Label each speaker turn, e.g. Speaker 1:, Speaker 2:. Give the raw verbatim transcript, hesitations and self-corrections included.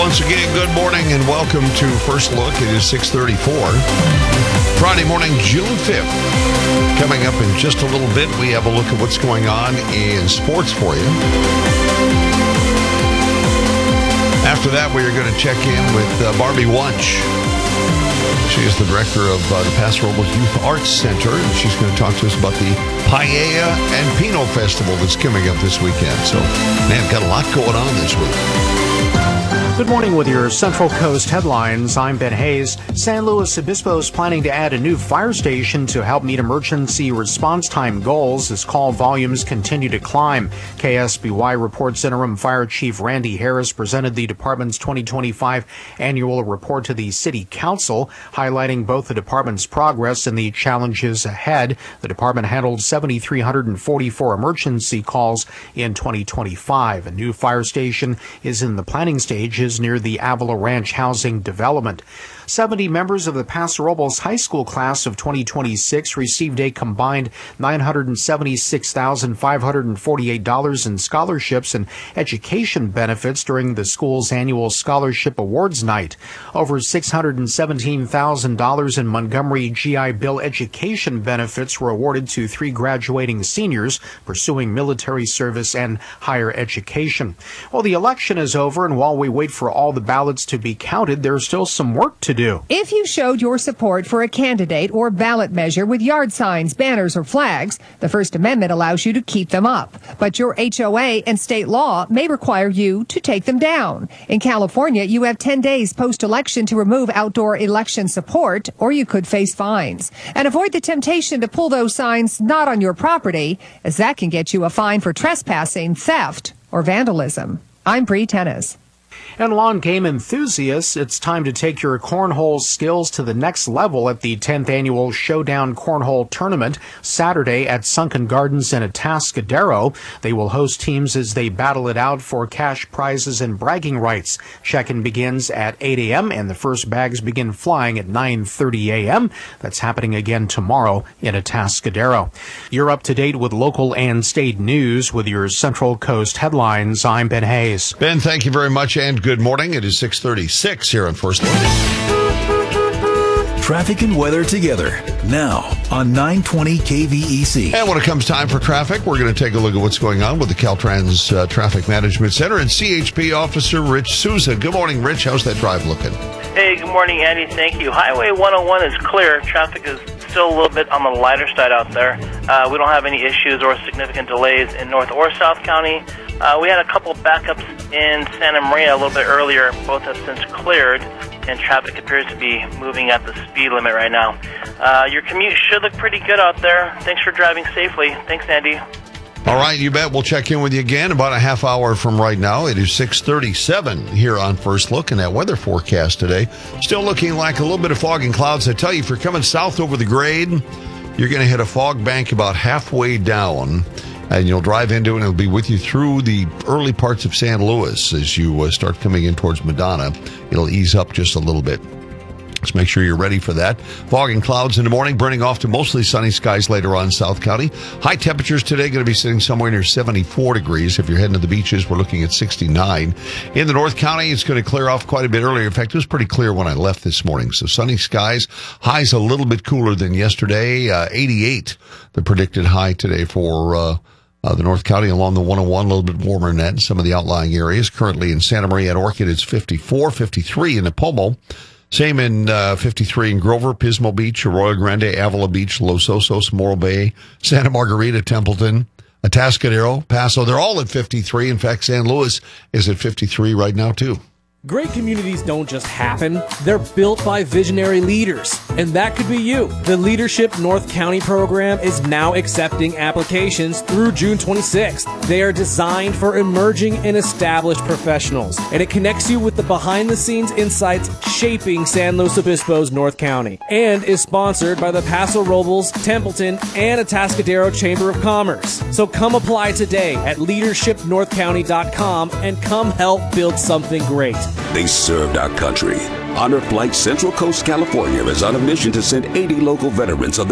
Speaker 1: Once again, good morning and welcome to First Look. It is six thirty-four. Friday morning, June fifth. Coming up in just a little bit, we have a look at what's going on in sports for you. After that, we are going to check in with uh, Barbie Wunsch. She is the director of uh, the Paso Robles Youth Arts Center, and she's going to talk to us about the Paella and Pinot Festival that's coming up this weekend. So, man, got a lot going on this week.
Speaker 2: Good morning with your Central Coast headlines. I'm Ben Hayes. San Luis Obispo is planning to add a new fire station to help meet emergency response time goals as call volumes continue to climb. K S B Y reports Interim Fire Chief Randy Harris presented the department's twenty twenty-five annual report to the City Council, highlighting both the department's progress and the challenges ahead. The department handled seven thousand three hundred forty-four emergency calls in twenty twenty-five. A new fire station is in the planning stages near the Avila Ranch housing development. seventy members of the Paso Robles High School class of twenty twenty-six received a combined nine hundred seventy-six thousand five hundred forty-eight dollars in scholarships and education benefits during the school's annual Scholarship Awards Night. Over six hundred seventeen thousand dollars in Montgomery G I Bill education benefits were awarded to three graduating seniors pursuing military service and higher education. Well, the election is over, and while we wait for all the ballots to be counted, there's still some work to do.
Speaker 3: If you showed your support for a candidate or ballot measure with yard signs, banners, or flags, the First Amendment allows you to keep them up. But your H O A and state law may require you to take them down. In California, you have ten days post-election to remove outdoor election support, or you could face fines. And avoid the temptation to pull those signs not on your property, as that can get you a fine for trespassing, theft, or vandalism. I'm Bree Tennis.
Speaker 2: And lawn game enthusiasts, it's time to take your cornhole skills to the next level at the tenth Annual Showdown Cornhole Tournament Saturday at Sunken Gardens in Atascadero. They will host teams as they battle it out for cash prizes and bragging rights. Check-in begins at eight a.m. and the first bags begin flying at nine thirty a.m. That's happening again tomorrow in Atascadero. You're up to date with local and state news with your Central Coast headlines. I'm Ben Hayes.
Speaker 1: Ben, thank you very much, and good morning. It is six thirty-six here on First Look.
Speaker 4: Traffic and weather together now on nine twenty K V E C.
Speaker 1: And when it comes time for traffic, we're going to take a look at what's going on with the Caltrans uh, Traffic Management Center and C H P Officer Rich Souza. Good morning, Rich. How's that drive looking?
Speaker 5: Hey, good morning, Andy. Thank you. Highway one oh one is clear. Traffic is still a little bit on the lighter side out there. Uh, we don't have any issues or significant delays in North or South County. Uh, we had a couple backups in Santa Maria a little bit earlier. Both have since cleared, and traffic appears to be moving at the speed limit right now. Uh, your commute should look pretty good out there. Thanks for driving safely. Thanks, Andy.
Speaker 1: All right, you bet. We'll check in with you again about a half hour from right now. It is six thirty-seven here on First Look, and that weather forecast today still looking like a little bit of fog and clouds. I tell you, if you're coming south over the grade, you're going to hit a fog bank about halfway down, and you'll drive into it, and it'll be with you through the early parts of San Luis as you uh, start coming in towards Madonna. It'll ease up just a little bit. Let's make sure you're ready for that. Fog and clouds in the morning, burning off to mostly sunny skies later on in South County. High temperatures today going to be sitting somewhere near seventy-four degrees. If you're heading to the beaches, we're looking at sixty-nine. In the North County, it's going to clear off quite a bit earlier. In fact, it was pretty clear when I left this morning. So sunny skies. Highs a little bit cooler than yesterday. Uh, eighty-eight, the predicted high today for uh Uh, the North County along the one oh one, a little bit warmer than that in some of the outlying areas. Currently in Santa Maria and Orchid, it's fifty-four, fifty-three in Napomo. Same in uh, fifty-three in Grover, Pismo Beach, Arroyo Grande, Avila Beach, Los Osos, Morro Bay, Santa Margarita, Templeton, Atascadero, Paso. They're all at fifty-three. In fact, San Luis is at fifty-three right now, too.
Speaker 6: Great communities don't just happen, they're built by visionary leaders. And that could be you. The Leadership North County program is now accepting applications through June twenty-sixth. They are designed for emerging and established professionals, and it connects you with the behind-the-scenes insights shaping San Luis Obispo's North County, and is sponsored by the Paso Robles, Templeton, and Atascadero Chamber of Commerce. So come apply today at leadership north county dot com and come help build something great.
Speaker 7: They served our country. Honor Flight Central Coast California is on a mission to send eighty local veterans of the